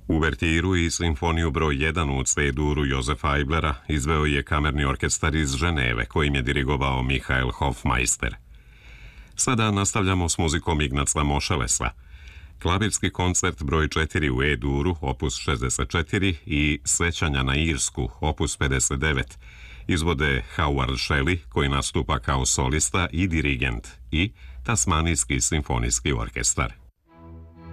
Uvertiru i simfoniju broj 1 u C-duru Jozefa Eiblera izveo je kamerni orkestar iz Ženeve, kojim je dirigovao Michael Hofmeister. Sada nastavljamo s muzikom Ignaca Mošelesa. Klavirski koncert broj 4 u E-duru, opus 64 i Sećanja na Irsku, opus 59, izvode Howard Shelley, koji nastupa kao solista i dirigent, i Tasmanijski simfonijski orkestar.